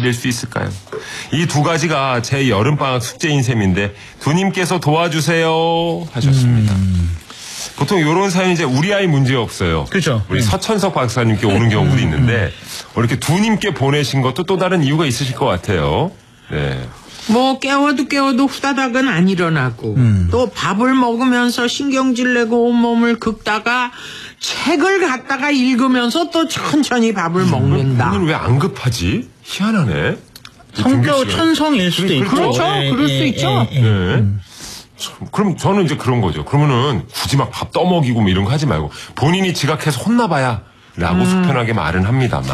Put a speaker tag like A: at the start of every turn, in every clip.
A: 될 수 있을까요? 이 두 가지가 제 여름방학 숙제인 셈인데 두님께서 도와주세요 하셨습니다. 보통 이런 사연이 이제 우리 아이 문제 없어요.
B: 그렇죠.
A: 우리 서천석 박사님께 오는 경우도 있는데 이렇게 두님께 보내신 것도 또 다른 이유가 있으실 것 같아요. 네.
C: 뭐 깨워도 후다닥은 안 일어나고 또 밥을 먹으면서 신경질 내고 온몸을 긁다가 책을 갖다가 읽으면서 또 천천히 밥을 먹는다.
A: 오늘 왜 안 급하지? 희한하네.
B: 성격 천성일 수도 있고.
C: 그렇죠. 그럴 수 있죠.
A: 네. 그럼 저는 이제 그런 거죠. 그러면은 굳이 막 밥 떠먹이고 뭐 이런 거 하지 말고 본인이 지각해서 혼나봐야 라고 속편하게 말은 합니다만.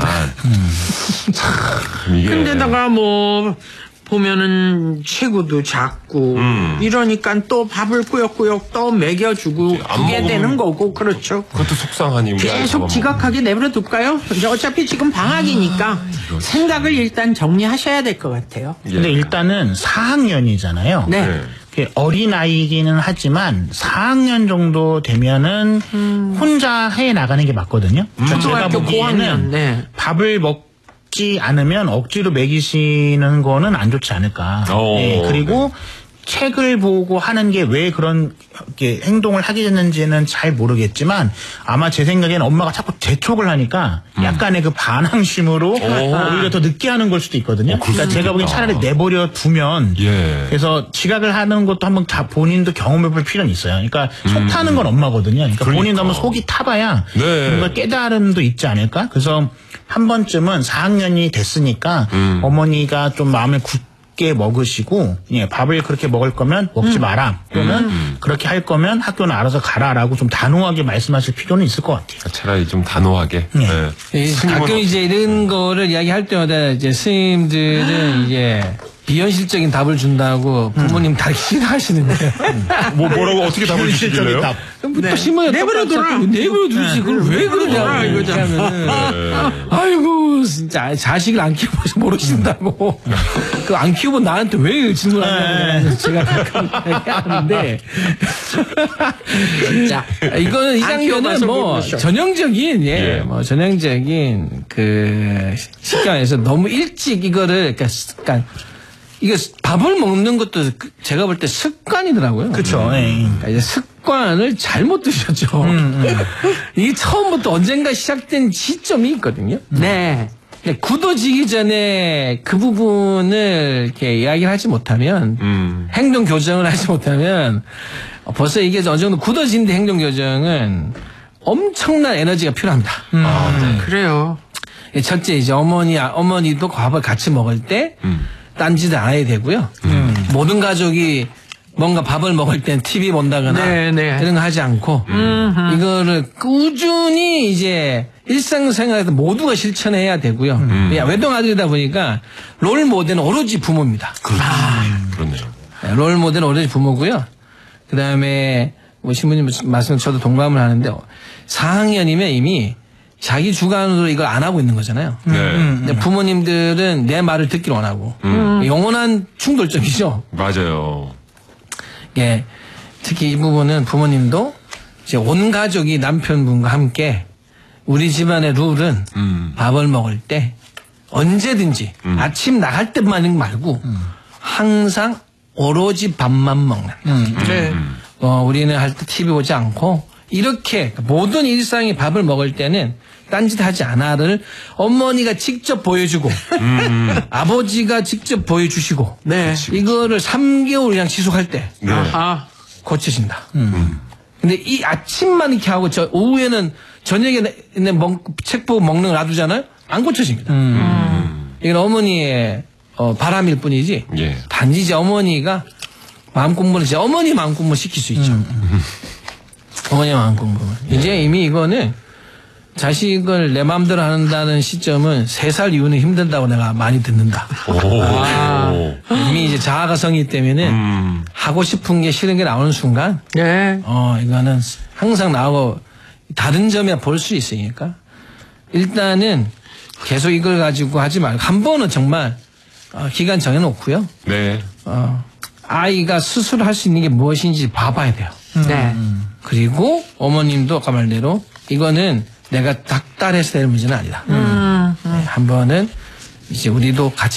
A: 참 이게.
C: 근데다가 뭐 보면은 체구도 작고 이러니까 또 밥을 꾸역꾸역 또 먹여주고 그게 되는 거고. 그렇죠.
A: 그것도 속상하니 우리 아이
C: 계속 지각하게 내버려 둘까요? 이제 어차피 지금 방학이니까 생각을 일단 정리하셔야 될 것 같아요.
B: 근데 일단은 4학년이잖아요.
C: 네.
B: 어린아이기는 하지만 4학년 정도 되면은 혼자 해 나가는 게 맞거든요. 제가
C: 초등학교
B: 보기에는
C: 고학년, 네.
B: 밥을 먹지 않으면 억지로 먹이시는 거는 안 좋지 않을까. 네, 그리고 책을 보고 하는 게 왜 그런 행동을 하게 됐는지는 잘 모르겠지만 아마 제 생각에는 엄마가 자꾸 재촉을 하니까 약간의 그 반항심으로 오히려 더 늦게 하는 걸 수도 있거든요. 그러니까 제가 보기엔 차라리 내버려 두면 그래서 지각을 하는 것도 한번 다 본인도 경험해 볼 필요는 있어요. 그러니까 속 타는 건 엄마거든요. 그러니까 본인도 한번 속이 타봐야 뭔가 깨달음도 있지 않을까. 그래서 한 번쯤은 4학년이 됐으니까 어머니가 좀 마음을 굳게 먹으시고 밥을 그렇게 먹을 거면 먹지 마라 또는 그렇게 할 거면 학교는 알아서 가라라고 좀 단호하게 말씀하실 필요는 있을 것 같아요.
A: 차라리 좀 단호하게.
D: 가끔 이제 이런 거를 이야기할 때마다 이제 스님들은 이제 비현실적인 답을 준다고 부모님 다 싫어하시는데.
A: 뭐라고 어떻게 답을 주시길래요?
D: 또 신문에
C: 내버려둬라.
D: 내버려두지. 그걸 왜 그러냐. 이렇게 하면은. 아이고, 진짜 자식을 안 키워서 모르신다고. 그 안 키우면 나한테 왜 질문하냐고 제가 가끔 얘기하는데.
C: 진짜.
D: 이거는 이 장면은 뭐 전형적인, 뭐 전형적인 그 시간에서 너무 일찍 이거를, 그러니까 이게 밥을 먹는 것도 제가 볼 때 습관이더라고요.
B: 그렇죠.
D: 그러니까 이제 습관을 잘못 드셨죠. 이게 처음부터 언젠가 시작된 시점이 있거든요.
C: 네.
D: 굳어지기 전에 그 부분을 이렇게 이야기를 하지 못하면 행동 교정을 하지 못하면 벌써 이게 어느 정도 굳어진 행동 교정은 엄청난 에너지가 필요합니다.
C: 그래요.
D: 첫째 이제 어머니도 밥을 같이 먹을 때 딴짓을 안 해야 되고요. 모든 가족이 뭔가 밥을 먹을 땐 TV 본다거나 이런 거 하지 않고 이거를 꾸준히 이제 일상생활에서 모두가 실천해야 되고요. 외동아들이다 보니까 롤 모델은 오로지 부모입니다.
A: 그렇네요.
D: 롤 모델은 오로지 부모고요. 그다음에 뭐 신부님 말씀 저도 동감을 하는데 4학년이면 이미 자기 주관으로 이걸 안 하고 있는 거잖아요. 근데 부모님들은 내 말을 듣기를 원하고 영원한 충돌점이죠.
A: 맞아요.
D: 예, 특히 이 부분은 부모님도 이제 온 가족이 남편분과 함께 우리 집안의 룰은 밥을 먹을 때 언제든지 아침 나갈 때만 말고 항상 오로지 밥만 먹는. 우리는 할 때 TV 보지 않고 이렇게 모든 일상이 밥을 먹을 때는 딴짓하지 않아를 어머니가 직접 보여주고 아버지가 직접 보여주시고 이거를 3개월 그냥 지속할 때 고쳐진다. 근데 이 아침만 이렇게 하고 저 오후에는 저녁에 책 보고 먹는 걸 놔두잖아요. 안 고쳐집니다. 이건 어머니의 바람일 뿐이지 단지 이제 어머니가 마음 공부를 이제 어머니 마음 공부 시킬 수 있죠. 어머니 마음 공부. 이제 이미 이거는 자식을 내 마음대로 한다는 시점은 3살 이후는 힘든다고 내가 많이 듣는다. 이미 이제 자아가 성이기 때문에는 하고 싶은 게 싫은 게 나오는 순간 이거는 항상 나오고 다른 점이야 볼 수 있으니까 일단은 계속 이걸 가지고 하지 말고 한 번은 정말 기간 정해놓고요. 아이가 스스로 할 수 있는 게 무엇인지 봐봐야 돼요. 그리고 어머님도 아까 말대로 이거는 내가 닥달해서 될 문제는 아니다. 한 번은 이제 우리도 같이